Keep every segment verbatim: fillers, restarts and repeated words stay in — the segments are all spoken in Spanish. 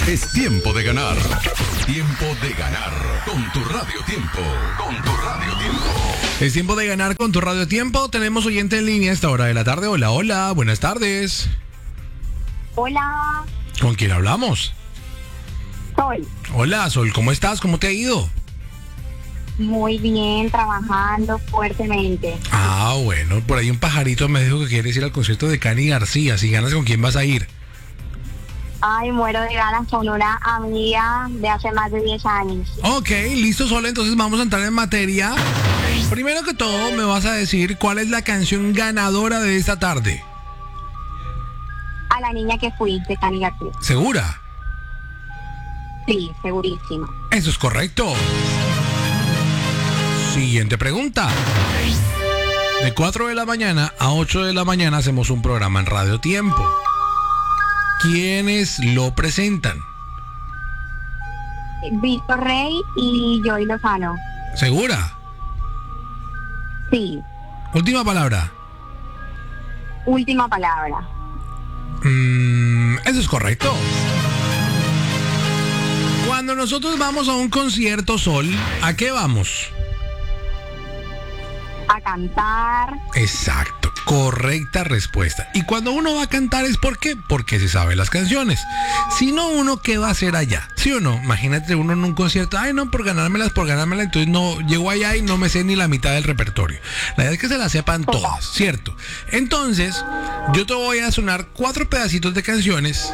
Es tiempo de ganar. Tiempo de ganar con tu Radio Tiempo. Con tu Radio Tiempo. Es tiempo de ganar con tu Radio Tiempo. Tenemos oyente en línea a esta hora de la tarde. Hola, hola, buenas tardes. Hola. ¿Con quién hablamos? Sol. Hola, Sol, ¿cómo estás? ¿Cómo te ha ido? Muy bien, trabajando fuertemente. Ah, bueno, por ahí un pajarito me dijo que quieres ir al concierto de Cani García. Si ganas, ¿con quién vas a ir? Ay, muero de ganas con una amiga de hace más de diez años. Ok, listo, Sol, entonces vamos a entrar en materia. Primero que todo, me vas a decir cuál es la canción ganadora de esta tarde. A la niña que fui, de Cani García. ¿Segura? Sí, segurísimo. Eso es correcto. Siguiente pregunta. De cuatro de la mañana a ocho de la mañana hacemos un programa en Radio Tiempo. ¿Quiénes lo presentan? Víctor Rey y Joy Lozano. ¿Segura? Sí. Última palabra. Última palabra. Mm, eso es correcto. Cuando nosotros vamos a un concierto, Sol, ¿a qué vamos? A cantar. Exacto, correcta respuesta. Y cuando uno va a cantar es ¿por qué? Porque se sabe las canciones. Si no, uno ¿qué va a hacer allá? ¿Sí o no? Imagínate uno en un concierto, ay no, por ganármelas, por ganármelas, entonces no, llego allá y no me sé ni la mitad del repertorio. La idea es que se las sepan todas, ¿cierto? Entonces, yo te voy a sonar cuatro pedacitos de canciones.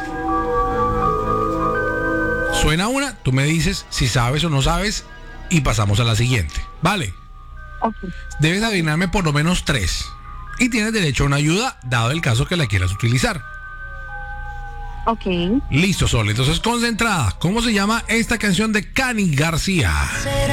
Suena una, tú me dices si sabes o no sabes y pasamos a la siguiente, ¿vale? Okay. Debes adivinarme por lo menos tres. Y tienes derecho a una ayuda, dado el caso que la quieras utilizar. Ok. Listo, Sol. Entonces, concentrada. ¿Cómo se llama esta canción de Cani García?